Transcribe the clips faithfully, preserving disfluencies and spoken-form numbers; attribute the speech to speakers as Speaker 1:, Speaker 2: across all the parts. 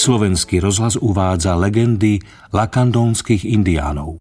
Speaker 1: Slovenský rozhlas uvádza legendy lakandónskych indiánov.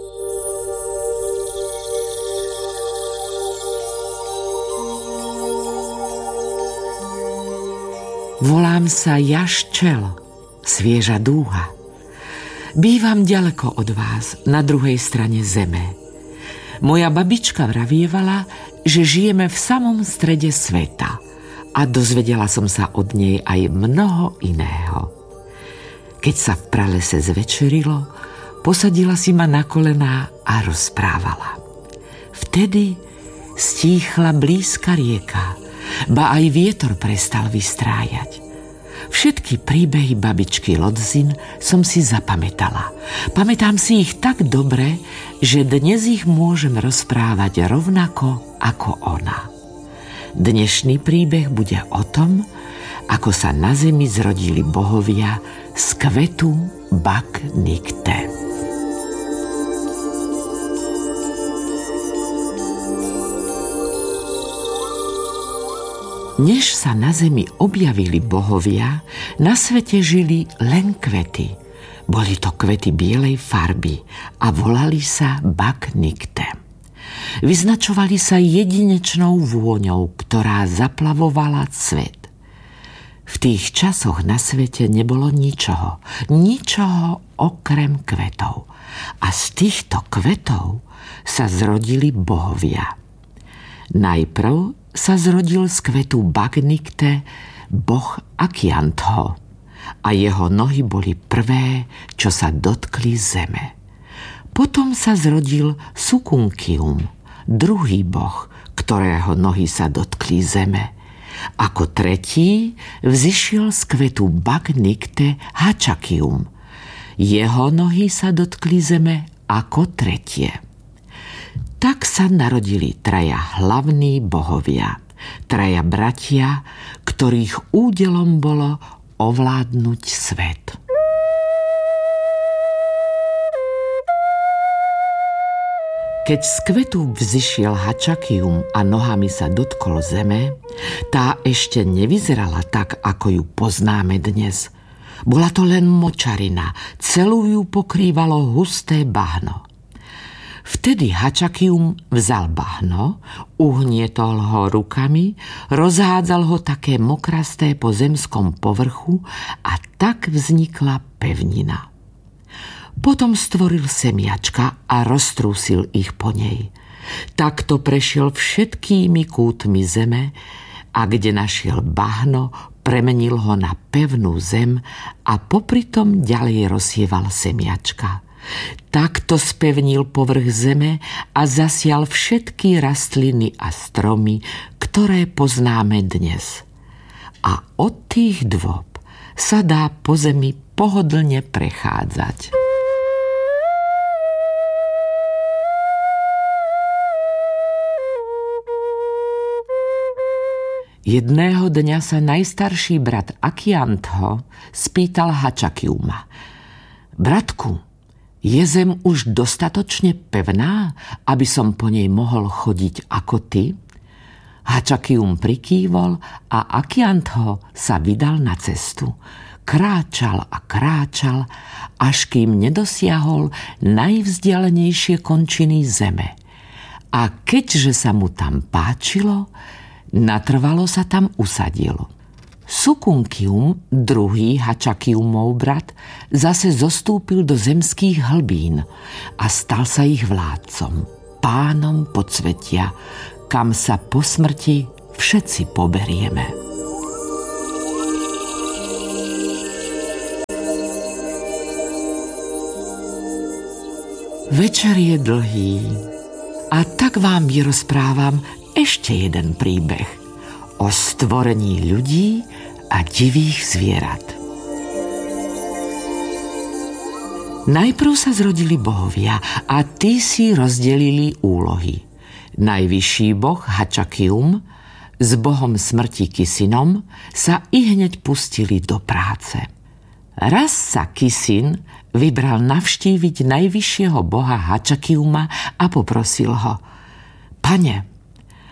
Speaker 2: Volám sa Jaščel, svieža dúha. Bývam ďaleko od vás, na druhej strane zeme. Moja babička vravievala, že žijeme v samom strede sveta a dozvedela som sa od nej aj mnoho iného. Keď sa v pralese zvečerilo, posadila si ma na kolená a rozprávala. Vtedy stíchla blízka rieka, ba aj vietor prestal vystrájať. Všetky príbehy babičky Lodzin som si zapamätala. Pamätám si ich tak dobre, že dnes ich môžem rozprávať rovnako ako ona. Dnešný príbeh bude o tom, ako sa na zemi zrodili bohovia z kvetu Bak Nikte. Než sa na zemi objavili bohovia, na svete žili len kvety. Boli to kvety bielej farby a volali sa Bak Nikte. Vyznačovali sa jedinečnou vôňou, ktorá zaplavovala svet. V tých časoch na svete nebolo ničoho, ničoho okrem kvetov. A z týchto kvetov sa zrodili bohovia. Najprv sa zrodil z kvetu Bak Nikte boh Akiantho a jeho nohy boli prvé, čo sa dotkli zeme. Potom sa zrodil Sukunkium, druhý boh, ktorého nohy sa dotkli zeme. Ako tretí vzišiel z kvetu Bak Nikte Hačakium. Jeho nohy sa dotkli zeme ako tretie. Tak sa narodili traja hlavní bohovia, traja bratia, ktorých údelom bolo ovládnuť svet. Keď z kvetu vzišiel Hačakium a nohami sa dotkol zeme, tá ešte nevyzerala tak, ako ju poznáme dnes. Bola to len močarina, celú ju pokrývalo husté bahno. Vtedy Hačakium vzal bahno, uhnietol ho rukami, rozhádzal ho také mokrasté po zemskom povrchu a tak vznikla pevnina. Potom stvoril semiačka a roztrúsil ich po nej. Takto prešiel všetkými kútmi zeme a kde našiel bahno, premenil ho na pevnú zem a popritom ďalej rozsieval semiačka. Takto spevnil povrch zeme a zasial všetky rastliny a stromy, ktoré poznáme dnes. A od tých dôb sa dá po zemi pohodlne prechádzať. Jedného dňa sa najstarší brat Akiantho spýtal Hačakiuma: Bratku, je zem už dostatočne pevná, aby som po nej mohol chodiť ako ty? Hačakium prikývol a Akiantho sa vydal na cestu. Kráčal a kráčal, až kým nedosiahol najvzdialenejšie končiny zeme. A keďže sa mu tam páčilo, natrvalo sa tam usadil. Sukunkium, druhý Hačakiumov brat, zase zostúpil do zemských hlbín a stal sa ich vládcom, pánom podsvetia, kam sa po smrti všetci poberieme. Večer je dlhý a tak vám vyrozprávam ešte jeden príbeh o stvorení ľudí a divých zvierat. Najprv sa zrodili bohovia a tí si rozdelili úlohy. Najvyšší boh Hačakium s bohom smrti Kisinom sa ihneď pustili do práce. Raz sa Kisin vybral navštíviť najvyššieho boha Hačakiuma a poprosil ho: Pane,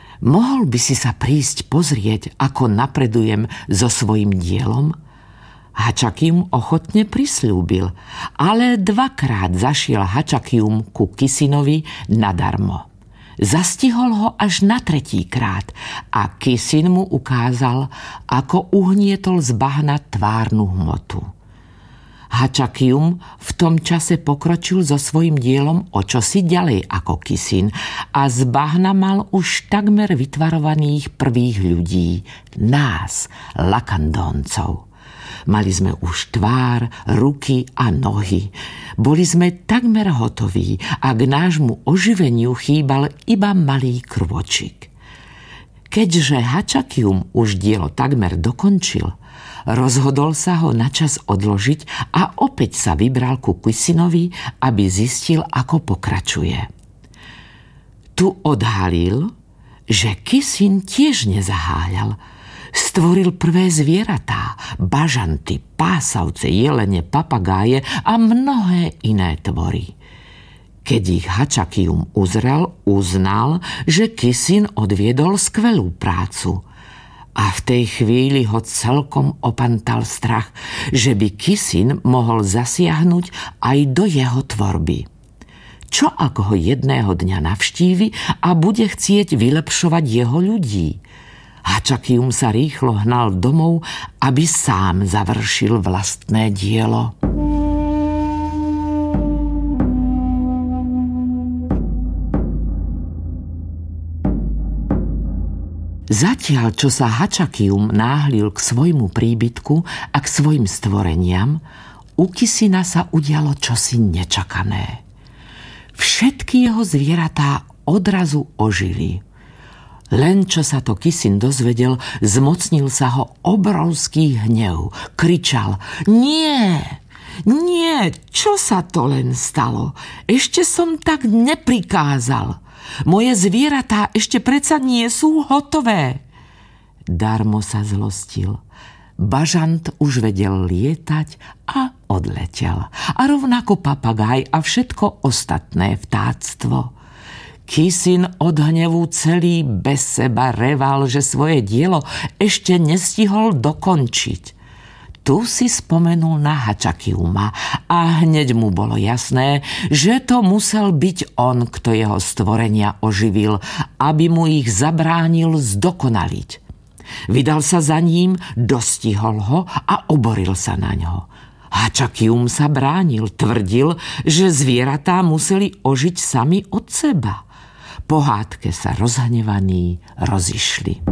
Speaker 2: mohol by si sa prísť pozrieť, ako napredujem so svojím dielom? Hačakium ochotne prisľúbil, ale dvakrát zašiel Hačakium ku Kisinovi nadarmo. Zastihol ho až na tretíkrát a Kisin mu ukázal, ako uhnietol z bahna tvárnu hmotu. Hačakium v tom čase pokročil so svojím dielom o čosi ďalej ako Kisin a z bahna mal už takmer vytvarovaných prvých ľudí, nás, Lakandóncov. Mali sme už tvár, ruky a nohy. Boli sme takmer hotoví a k nášmu oživeniu chýbal iba malý krôčik. Keďže Hačakium už dielo takmer dokončil, rozhodol sa ho načas odložiť a opäť sa vybral ku Kisinovi, aby zistil, ako pokračuje. Tu odhalil, že Kisin tiež nezaháľal. Stvoril prvé zvieratá, bažanty, pásavce, jelene, papagáje a mnohé iné tvory. Keď ich Hačakium uzrel, uznal, že Kisin odviedol skvelú prácu. A v tej chvíli ho celkom opantal strach, že by Kisin mohol zasiahnuť aj do jeho tvorby. Čo ak ho jedného dňa navštívi a bude chcieť vylepšovať jeho ľudí? Hačakium sa rýchlo hnal domov, aby sám završil vlastné dielo. Zatiaľ, čo sa Hačakium náhlil k svojmu príbytku a k svojim stvoreniam, u Kisina sa udialo čosi nečakané. Všetky jeho zvieratá odrazu ožili. Len čo sa to Kisin dozvedel, zmocnil sa ho obrovský hnev. Kričal: Nie! Nie! Čo sa to len stalo? Ešte som tak neprikázal. Moje zvieratá ešte predsa nie sú hotové. Darmo sa zlostil. Bažant už vedel lietať a odletel. A rovnako papagáj a všetko ostatné vtáctvo. Kisin od hnevu celý bez seba reval, že svoje dielo ešte nestihol dokončiť. Tu si spomenul na Hačakiuma a hneď mu bolo jasné, že to musel byť on, kto jeho stvorenia oživil, aby mu ich zabránil zdokonaliť. Vydal sa za ním, dostihol ho a oboril sa na ňo. Hačakium sa bránil, tvrdil, že zvieratá museli ožiť sami od seba. Po hádke sa rozhnevaní rozišli.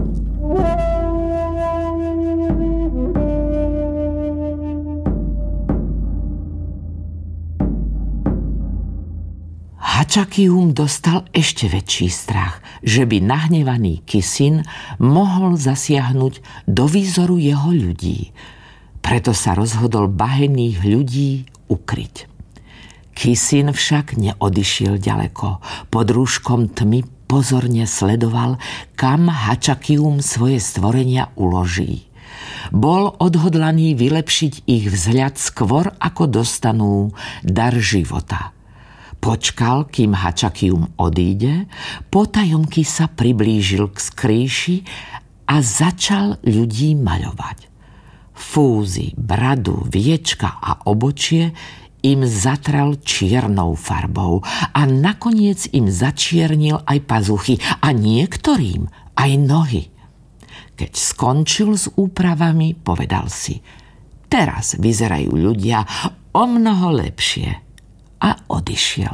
Speaker 2: Hačakium dostal ešte väčší strach, že by nahnevaný Kisin mohol zasiahnuť do výzoru jeho ľudí. Preto sa rozhodol bahenných ľudí ukryť. Kisin však neodišiel ďaleko. Pod rúškom tmy pozorne sledoval, kam Hačakium svoje stvorenia uloží. Bol odhodlaný vylepšiť ich vzhľad skôr, ako dostanú dar života. Počkal, kým Hačakium odíde, potajomky sa priblížil k skrýši a začal ľudí maľovať. Fúzy, bradu, viečka a obočie im zatral čiernou farbou a nakoniec im začiernil aj pazuchy a niektorým aj nohy. Keď skončil s úpravami, povedal si: teraz vyzerajú ľudia o mnoho lepšie. A odišiel.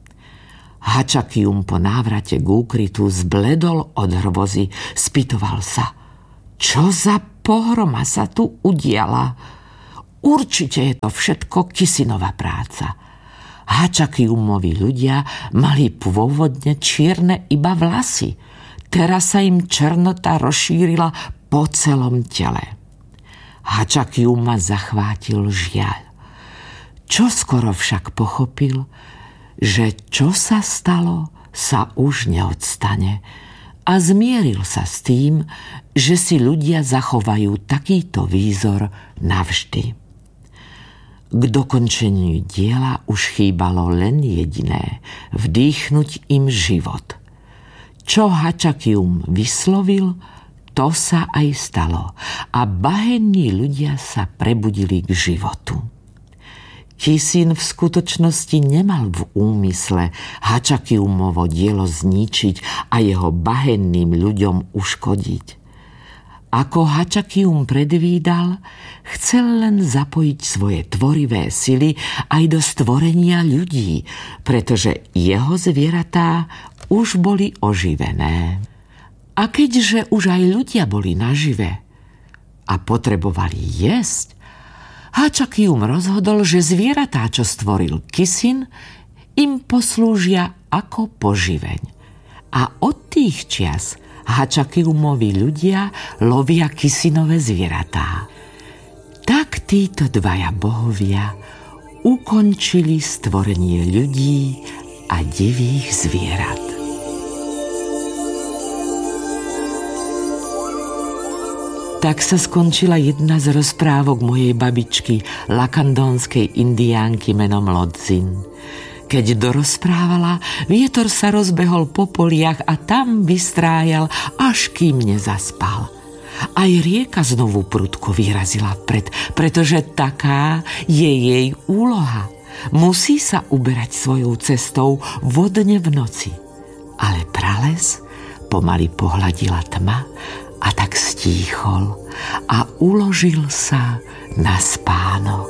Speaker 2: Hačakium po návrate k úkrytu zbledol od hrôzy, spýtoval sa: čo za pohroma sa tu udiala? Určite je to všetko Kisinova práca. Hačakiumovi ľudia mali pôvodne čierne iba vlasy. Teraz sa im černota rozšírila po celom tele. Hačakiuma zachvátil žiaľ. Čoskoro však pochopil, že čo sa stalo, sa už neodstane a zmieril sa s tým, že si ľudia zachovajú takýto výzor navždy. K dokončeniu diela už chýbalo len jediné – vdýchnuť im život. Čo Hačakium vyslovil, To sa aj stalo a bahenní ľudia sa prebudili k životu. Kisin v skutočnosti nemal v úmysle Hačakiumovo dielo zničiť a jeho bahenným ľuďom uškodiť. Ako Hačakium predvídal, chcel len zapojiť svoje tvorivé sily aj do stvorenia ľudí, pretože jeho zvieratá už boli oživené. A keďže už aj ľudia boli nažive a potrebovali jesť, Hačakium rozhodol, že zvieratá, čo stvoril Kisin, im poslúžia ako poživeň. A od tých čias Hačakiumovi ľudia lovia Kisinové zvieratá. Tak títo dvaja bohovia ukončili stvorenie ľudí a divých zvierat. Tak sa skončila jedna z rozprávok mojej babičky, lakandónskej indiánky menom Lodzin. Keď dorozprávala, vietor sa rozbehol po poliach a tam vystrájal, až kým nezaspal. Aj rieka znovu prudko vyrazila vpred, pretože taká je jej úloha. Musí sa uberať svojou cestou vodne v noci. Ale prales pomaly pohľadila tma a tak stíchol a uložil sa na spánok.